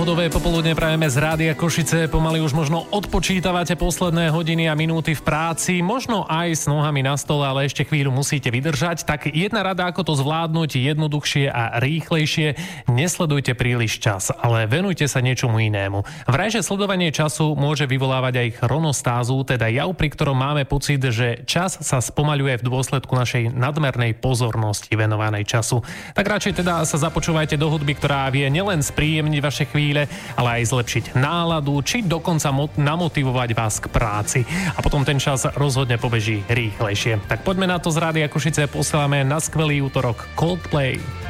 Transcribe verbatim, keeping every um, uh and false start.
Pohodové popoludne prajeme z Rádia Košice. Pomaly už možno odpočítavate posledné hodiny a minúty v práci, možno aj s nohami na stole, ale ešte chvíľu musíte vydržať. Tak jedna rada, ako to zvládnuť jednoduchšie a rýchlejšie: nesledujte príliš čas, ale venujte sa niečomu inému. Vrajže sledovanie času môže vyvolávať aj chronostázu, teda jav, pri ktorom máme pocit, že čas sa spomaľuje v dôsledku našej nadmernej pozornosti venovanej času. Tak radšej teda sa započúvajte do hudby, ktorá vie nielen spríjemniť vaše chvíle, ale aj zlepšiť náladu, či dokonca mo- namotivovať vás k práci. A potom ten čas rozhodne pobeží rýchlejšie. Tak poďme na to z Rádia Košice, posielame na skvelý útorok Coldplay.